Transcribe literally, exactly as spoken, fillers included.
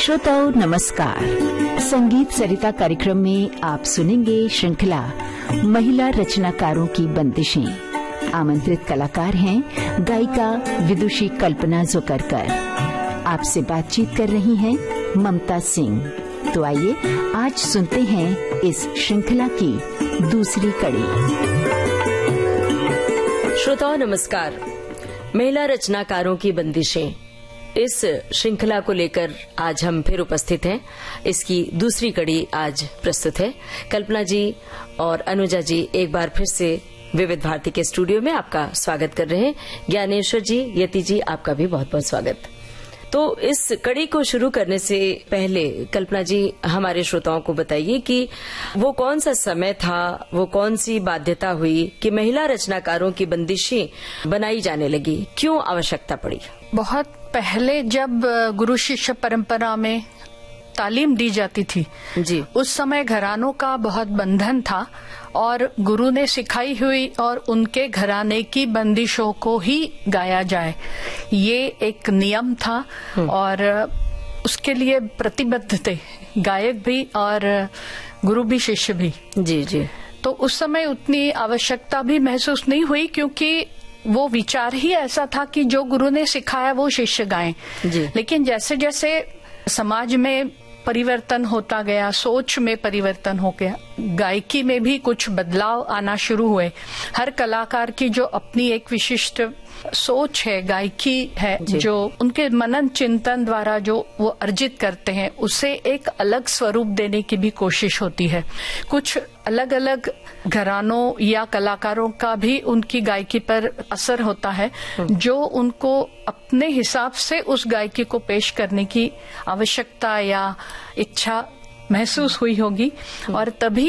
श्रोताओं नमस्कार। संगीत सरिता कार्यक्रम में आप सुनेंगे श्रृंखला महिला रचनाकारों की बंदिशें। आमंत्रित कलाकार हैं गायिका विदुषी कल्पना जोकरकर। आपसे बातचीत कर रही हैं ममता सिंह। तो आइए आज सुनते हैं इस श्रृंखला की दूसरी कड़ी। श्रोताओं नमस्कार। महिला रचनाकारों की बंदिशें, इस श्रृंखला को लेकर आज हम फिर उपस्थित हैं। इसकी दूसरी कड़ी आज प्रस्तुत है। कल्पना जी और अनुजा जी एक बार फिर से विविध भारती के स्टूडियो में आपका स्वागत कर रहे हैं। ज्ञानेश्वर जी, यति जी, आपका भी बहुत बहुत स्वागत। तो इस कड़ी को शुरू करने से पहले कल्पना जी हमारे श्रोताओं को बताइए कि वो कौन सा समय था, वो कौन सी बाध्यता हुई कि महिला रचनाकारों की बंदिशें बनाई जाने लगी, क्यों आवश्यकता पड़ी? बहुत पहले जब गुरु शिष्य परंपरा में तालीम दी जाती थी जी, उस समय घरानों का बहुत बंधन था और गुरु ने सिखाई हुई और उनके घराने की बंदिशों को ही गाया जाए, ये एक नियम था और उसके लिए प्रतिबद्ध थे गायक भी और गुरु भी शिष्य भी। जी जी। तो उस समय उतनी आवश्यकता भी महसूस नहीं हुई क्योंकि वो विचार ही ऐसा था कि जो गुरु ने सिखाया वो शिष्य गाएं। जी। लेकिन जैसे जैसे समाज में परिवर्तन होता गया, सोच में परिवर्तन हो गया, गायकी में भी कुछ बदलाव आना शुरू हुए। हर कलाकार की जो अपनी एक विशिष्ट सोच है, गायकी है, जो उनके मनन चिंतन द्वारा जो वो अर्जित करते हैं, उसे एक अलग स्वरूप देने की भी कोशिश होती है। कुछ अलग अलग घरानों या कलाकारों का भी उनकी गायकी पर असर होता है, जो उनको अपने हिसाब से उस गायकी को पेश करने की आवश्यकता या इच्छा महसूस हुई होगी और तभी